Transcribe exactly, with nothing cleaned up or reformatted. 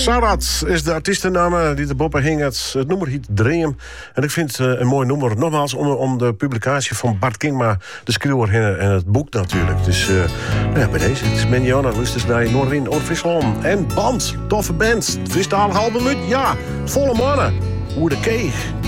Sarat is de artiestennaam die de Bob hing. Het, het nummer heet Dream. En ik vind het een mooi nummer. Nogmaals, om, om de publicatie van Bart Kingma, de schreeuwer en, en het boek natuurlijk. Dus uh, nou ja, bij deze. Het is Menjana, Lustes naar Noorwin, Oorvisland. En Band, toffe band. Freestyle album, ja. Volle mannen. Hoe de keeg.